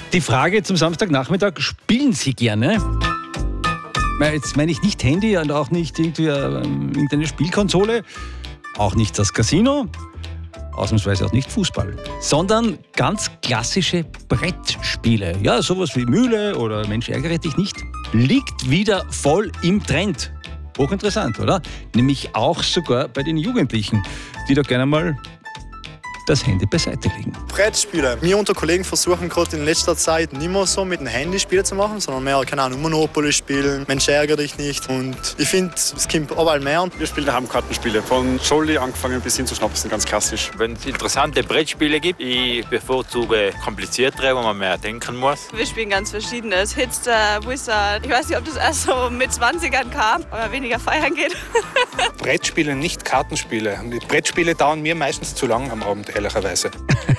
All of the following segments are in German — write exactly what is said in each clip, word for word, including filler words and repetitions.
Die Frage zum Samstagnachmittag, spielen Sie gerne? Jetzt meine ich nicht Handy und auch nicht irgendwie ähm, irgendeine Spielkonsole, auch nicht das Casino, ausnahmsweise auch nicht Fußball, sondern ganz klassische Brettspiele. Ja, sowas wie Mühle oder Mensch, ärgere dich nicht, liegt wieder voll im Trend. Hochinteressant, oder? Nämlich auch sogar bei den Jugendlichen, die da gerne mal das Handy beiseite legen. Brettspiele. Wir unter Kollegen versuchen gerade in letzter Zeit nicht mehr so mit dem Handy Spiele zu machen, sondern mehr, keine Ahnung, Monopoly spielen, Mensch ärgere dich nicht. Und ich finde, es kommt überall mehr. Wir spielen daheim Kartenspiele. Von Scholli angefangen bis hin zu Schnapsen, ganz klassisch. Wenn es interessante Brettspiele gibt, ich bevorzuge kompliziertere, wo man mehr denken muss. Wir spielen ganz verschiedenes. Hitster, Wizard. Ich weiß nicht, ob das erst so mit zwanzigern kam, weil man weniger feiern geht. Brettspiele, nicht Kartenspiele. Die Brettspiele dauern mir meistens zu lang am Abend, ehrlicherweise.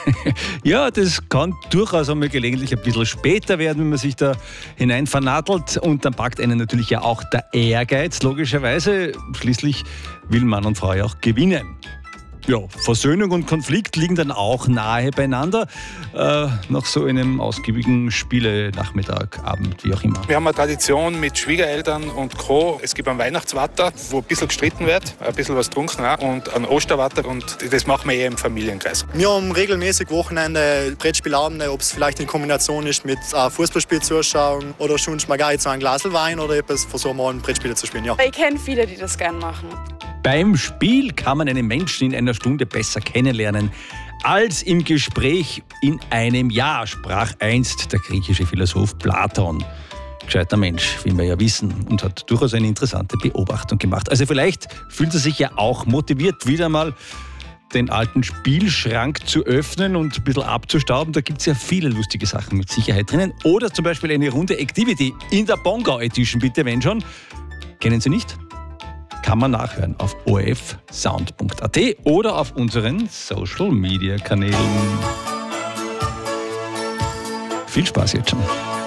Ja, das kann durchaus einmal gelegentlich ein bisschen später werden, wenn man sich da hinein vernadelt. Und dann packt einen natürlich ja auch der Ehrgeiz, logischerweise. Schließlich will Mann und Frau ja auch gewinnen. Ja, Versöhnung und Konflikt liegen dann auch nahe beieinander, äh, nach so einem ausgiebigen Spiele-Nachmittag, Abend, wie auch immer. Wir haben eine Tradition mit Schwiegereltern und Co. Es gibt einen Weihnachtswatter, wo ein bisschen gestritten wird, ein bisschen was getrunken auch, und einen Osterwatter, und das machen wir eher im Familienkreis. Wir haben regelmäßig Wochenende Brettspielabende, ob es vielleicht in Kombination ist mit äh, Fußballspiel zuschauen oder schon mal gar so ein Glas Wein oder etwas, versuchen wir an Brettspiele zu spielen. Ja. Ich kenne viele, die das gern machen. Beim Spiel kann man einen Menschen in einer Stunde besser kennenlernen als im Gespräch in einem Jahr, sprach einst der griechische Philosoph Platon. Gescheiter Mensch, wie wir ja wissen, und hat durchaus eine interessante Beobachtung gemacht. Also vielleicht fühlt er sich ja auch motiviert, wieder mal den alten Spielschrank zu öffnen und ein bisschen abzustauben. Da gibt es ja viele lustige Sachen mit Sicherheit drinnen. Oder zum Beispiel eine Runde Activity in der Bongau Edition, bitte, wenn schon. Kennen Sie nicht? Kann man nachhören auf o r f sound punkt a t oder auf unseren Social-Media-Kanälen. Viel Spaß jetzt schon.